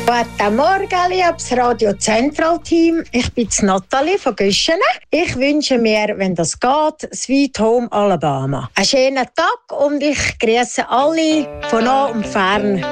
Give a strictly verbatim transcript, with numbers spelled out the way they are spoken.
Guten Morgen, liebes Radio Central Team. Ich bin Nathalie von Güschene. Ich wünsche mir, wenn das geht, Sweet Home Alabama. Einen schönen Tag und ich grüße alle von nah und fern.